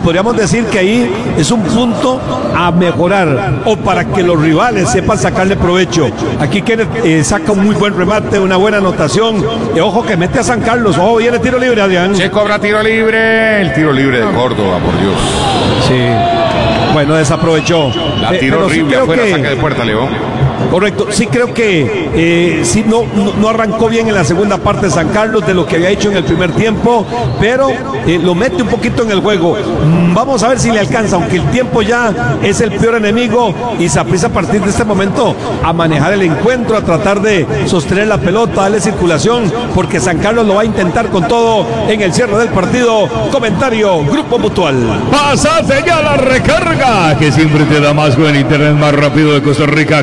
podríamos decir que ahí es un punto a mejorar o para que los rivales sepan sacarle provecho. Aquí Kenneth saca un muy buen remate, una buena anotación. Ojo que mete a San Carlos. Ojo, viene tiro libre, Adrián. Se cobra tiro libre. El tiro libre de Córdoba, por Dios. Sí. Bueno, desaprovechó. La tiró horrible afuera, saque de puerta, León. Correcto, sí creo que sí no arrancó bien en la segunda parte San Carlos de lo que había hecho en el primer tiempo, pero lo mete un poquito en el juego. Vamos a ver si le alcanza, aunque el tiempo ya es el peor enemigo y Saprissa a partir de este momento a manejar el encuentro, a tratar de sostener la pelota, darle circulación, porque San Carlos lo va a intentar con todo en el cierre del partido. Comentario, Grupo Mutual. Pásate ya la recarga, que siempre te da más con el internet más rápido de Costa Rica.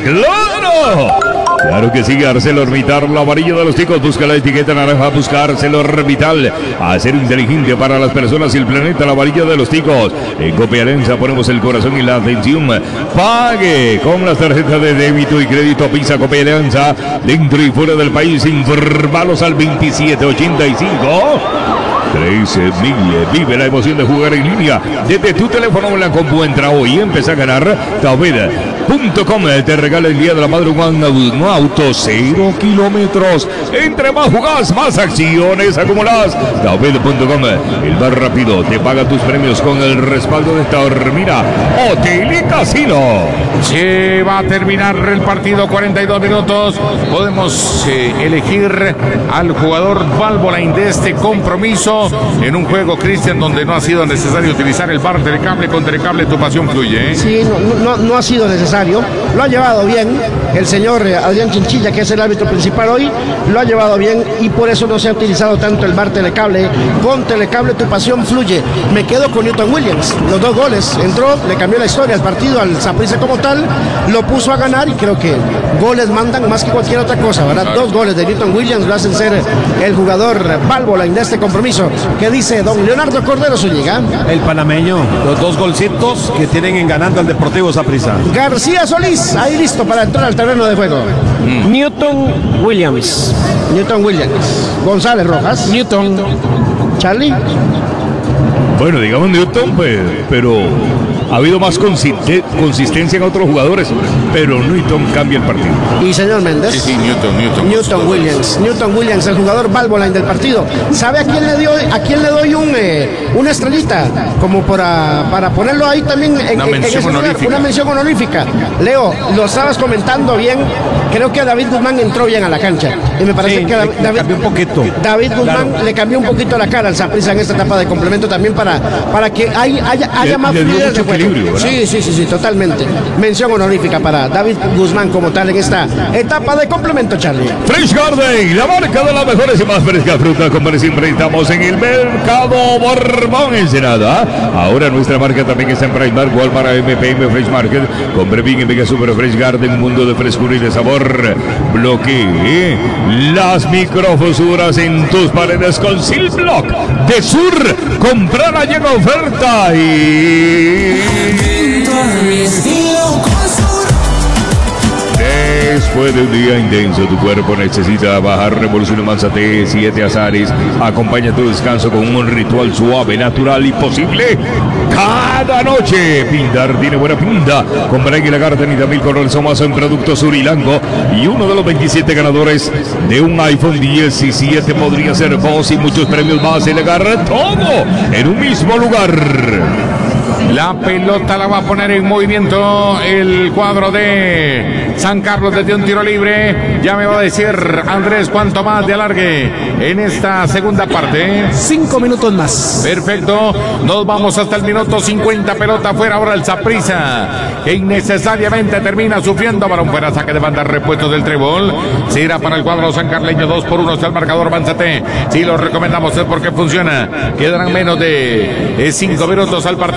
Claro que sí, ArcelorMittal, la varilla de los ticos. Busca la etiqueta naranja, busca ArcelorMittal. Acero inteligente para las personas y el planeta, la varilla de los ticos. En Copialenza ponemos el corazón y la atención. Pague con las tarjetas de débito y crédito Visa Copialenza, dentro y fuera del país. Intervalos al 2785. 13.000. Vive la emoción de jugar en línea desde tu teléfono en la compu. Entra hoy y empieza a ganar. Taobed.com te regala el día de la madre un auto 0 kilómetros. Entre más jugás, más acciones acumulas. Taobed.com, el más rápido, te paga tus premios con el respaldo de Taormina Hotel y Casino. Se va a terminar el partido, 42 minutos. Podemos elegir al jugador Valvoline de este compromiso en un juego, Cristian, donde no ha sido necesario utilizar el bar Telecable. Con Telecable tu pasión fluye, ¿eh? Sí, no ha sido necesario. Lo ha llevado bien el señor Adrián Chinchilla, que es el árbitro principal hoy. Lo ha llevado bien y por eso no se ha utilizado tanto el bar Telecable. Con Telecable tu pasión fluye. Me quedo con Newton Williams. Los 2 goles. Entró, le cambió la historia al partido, al Saprissa como tal. Lo puso a ganar y creo que goles mandan más que cualquier otra cosa, ¿verdad? Claro. 2 goles de Newton Williams lo hacen ser el jugador Valvoline de este compromiso. ¿Qué dice don Leonardo Cordero Zúñiga? El panameño, los 2 golcitos que tienen en ganando al Deportivo Saprissa. García Solís, ahí listo para entrar al terreno de juego. Newton Williams. González Rojas. Newton. Charlie. Bueno, digamos Newton, pero ha habido más consistencia en otros jugadores, pero Newton cambia el partido. Y señor Méndez. Sí, Newton Williams. Newton Williams, el jugador Valvoline del partido. ¿Sabe a quién le doy una estrellita? Como para ponerlo ahí también en una mención honorífica. Leo, lo estabas comentando bien. Creo que David Guzmán entró bien a la cancha. Y me parece que David cambió un poquito. David Guzmán le cambió un poquito la cara al Saprissa en esta etapa de complemento también para que haya más fluidez de juego. Sí, totalmente. Mención honorífica para David Guzmán como tal en esta etapa de complemento, Charlie. Fresh Garden, la marca de las mejores y más fresca fruta. Como siempre estamos en el Mercado Borbón Ensenada. Ahora nuestra marca también está en Primark, Walmart, MPM, Fresh Market. Compre bien en Mega Super Fresh Garden, un mundo de frescura y de sabor. Bloquee las microfosuras en tus paredes con Silblock de Sur. Comprala y en oferta y... Después de un día intenso, tu cuerpo necesita bajar revolución y Manzate 7 azares. Acompaña tu descanso con un ritual suave, natural y posible cada noche. Pintar tiene buena pinta. Compra en la Garden y también con el Somazo en Productos Surilango. Y uno de los 27 ganadores de un iPhone 17 podría ser vos y muchos premios más. Se le agarra todo en un mismo lugar. La pelota la va a poner en movimiento el cuadro de San Carlos desde un tiro libre. Ya me va a decir Andrés cuánto más de alargue en esta segunda parte. 5 minutos más. Perfecto. Nos vamos hasta el minuto 50. Pelota afuera ahora el Saprissa, que innecesariamente termina sufriendo. Balón fuera, saque de banda, repuesto del Trébol. Se irá para el cuadro sancarleño. 2-1 está el marcador. Manzate. Sí, lo recomendamos, es porque funciona. Quedarán menos de 5 minutos al partido. Aquí va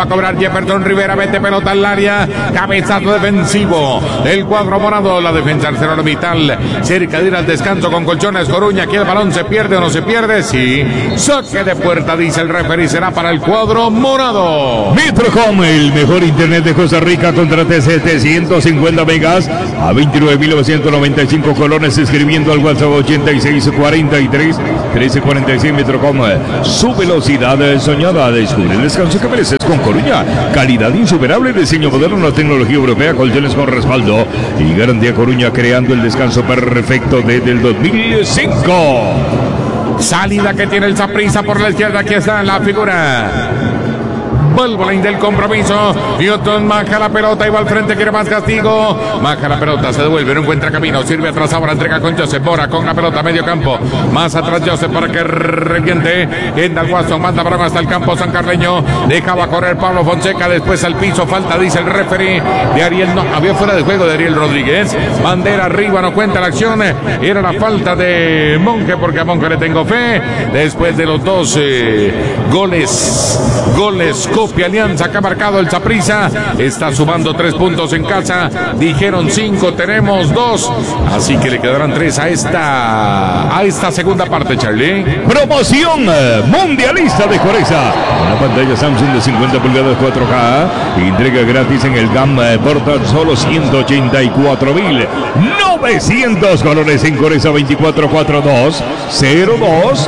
a cobrar Jefferson Rivera, mete pelota al área, cabezazo defensivo del cuadro morado. La defensa ArcelorMittal cerca de ir al descanso con Colchones Coruña. Aquí el balón se pierde o no se pierde. Sí, saque de puerta, dice el referee, será para el cuadro morado. Metrocom, el mejor internet de Costa Rica, contrate 750 megas a 29.995 colones, escribiendo al WhatsApp 8643 1346. Metrocom, su velocidad soñada. Descubre el descanso que mereces con Coruña. Calidad insuperable, diseño moderno, tecnología europea, colchones con respaldo y garantía. Coruña, creando el descanso perfecto desde el 2005. Salida que tiene el Saprissa por la izquierda. Aquí está la figura Valvoline del compromiso. Newton baja la pelota y va al frente, quiere más castigo. Baja la pelota, se devuelve, no encuentra camino. Sirve atrás ahora, entrega con Joseph Bora con la pelota, medio campo. Más atrás Joseph para que reviente. Kendall Watson manda balón hasta el campo sancarleño. Dejaba correr Pablo Fonseca, después al piso. Falta, dice el referee de Ariel. No, había fuera de juego de Ariel Rodríguez. Bandera arriba, no cuenta la acción. Era la falta de Monje, porque a Monje le tengo fe. Después de los dos goles Copia Alianza que ha marcado el Saprissa, está sumando 3 puntos en casa. Dijeron 5, tenemos 2, así que le quedarán 3 a esta segunda parte, Charlie. Promoción mundialista de Coreza. Una pantalla Samsung de 50 pulgadas 4K. Entrega gratis en el GAM por tan solo 184.900 colores en Coreza. 2442 0202.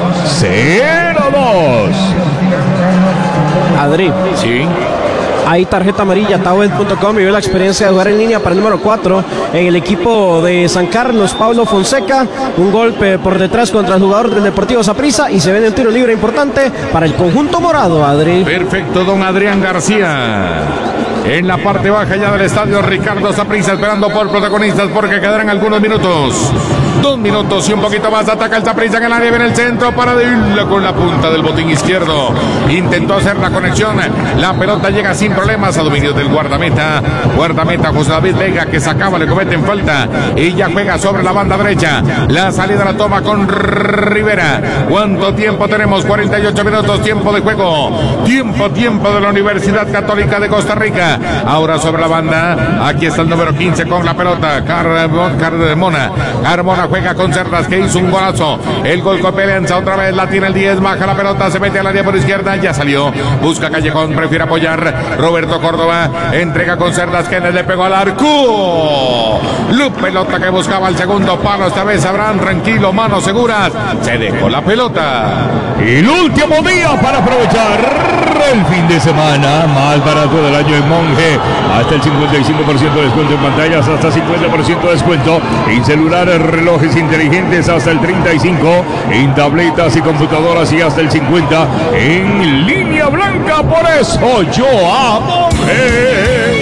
Adri. Sí. Hay tarjeta amarilla, Tauet.com, vive la experiencia de jugar en línea para el número 4 en el equipo de San Carlos, Pablo Fonseca. Un golpe por detrás contra el jugador del Deportivo Saprissa y se viene un tiro libre importante para el conjunto morado, Adri. Perfecto, don Adrián García. En la parte baja ya del estadio, Ricardo Saprissa esperando por protagonistas porque quedarán algunos minutos. 2 minutos y un poquito más. Ataca el Saprissa en el área, viene el centro para de irla con la punta del botín izquierdo. Intentó hacer la conexión. La pelota llega sin problemas a dominio del guardameta. Guardameta José David Vega, que sacaba, le cometen falta y ya juega sobre la banda derecha. La salida la toma con Rivera. ¿Cuánto tiempo tenemos? 48 minutos, tiempo de juego. Tiempo de la Universidad Católica de Costa Rica. Ahora sobre la banda, aquí está el número 15 con la pelota, Carmona juega con Cerdas, que hizo un golazo. El gol con Alianza, otra vez la tiene el 10, baja la pelota, se mete al área por izquierda, ya salió, busca Callejón, prefiere apoyar Roberto Córdoba, entrega con Cerdas, que le pegó al arco. La pelota que buscaba el segundo palo, esta vez Abraham, tranquilo, manos seguras, se dejó la pelota. El último día para aprovechar el fin de semana más barato del año en Monje. Hasta el 55% de descuento en pantallas, hasta 50% de descuento en celulares, relojes inteligentes, hasta el 35% en tabletas y computadoras y hasta el 50% en línea blanca. Por eso yo amo Monje.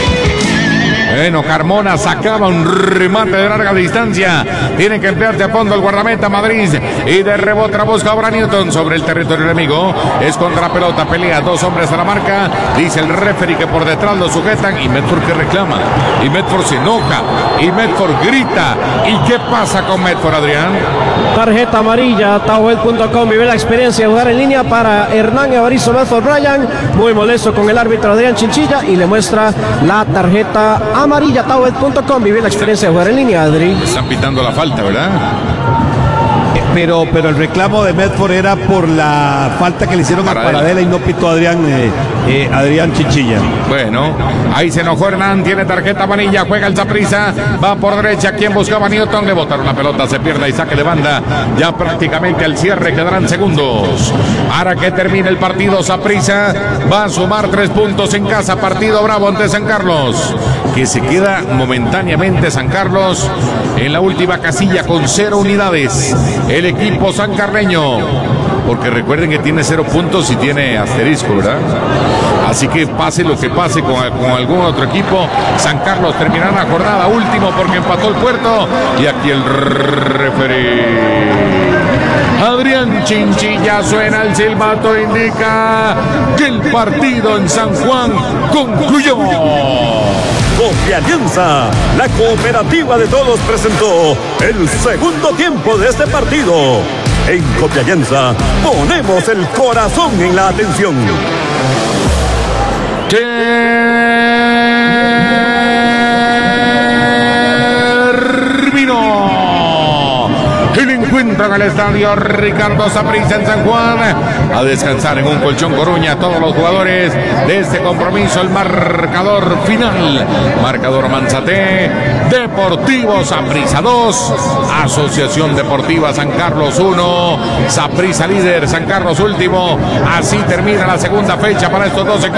Bueno, Carmona sacaba un remate de larga distancia. Tiene que emplearse a fondo el guardameta Madrid. Y de rebote busca ahora Newton sobre el territorio enemigo. Es contra la pelota, pelea 2 hombres a la marca. Dice el referee que por detrás lo sujetan. Y Medford que reclama. Y Medford se enoja. Y Medford grita. ¿Y qué pasa con Medford, Adrián? Tarjeta amarilla, Tauet.com, vive la experiencia de jugar en línea para Hernán Evaristo Medford Bryan. Muy molesto con el árbitro Adrián Chinchilla y le muestra la tarjeta amarilla. Tauet.com, vive la experiencia de jugar en línea, Adri. Están pitando la falta, ¿verdad? Pero el reclamo de Medford era por la falta que le hicieron a Paradela y no pitó Adrián Chinchilla. Bueno, ahí se enojó Hernán, tiene tarjeta amarilla, juega el Saprissa, va por derecha, quien buscaba a Newton, le botaron la pelota, se pierde y saque de banda, ya prácticamente al cierre, quedarán segundos. Ahora que termine el partido, Saprissa va a sumar 3 puntos en casa, partido bravo ante San Carlos, que se queda momentáneamente San Carlos en la última casilla con 0 unidades. El equipo sancarleño, porque recuerden que tiene 0 puntos y tiene asterisco, ¿verdad? Así que pase lo que pase con algún otro equipo, San Carlos terminará la jornada último porque empató el Puerto. Y aquí el referee Adrián Chinchilla suena el silbato, indica que el partido en San Juan concluyó. Copialianza, la cooperativa de todos, presentó el segundo tiempo de este partido. En Copialianza ponemos el corazón en la atención. el estadio Ricardo Saprissa en San Juan. A descansar en un colchón Coruña todos los jugadores de este compromiso. El marcador final. Marcador Manzate. Deportivo Saprissa 2. Asociación Deportiva San Carlos 1. Saprissa líder, San Carlos último. Así termina la segunda fecha para estos dos equipos.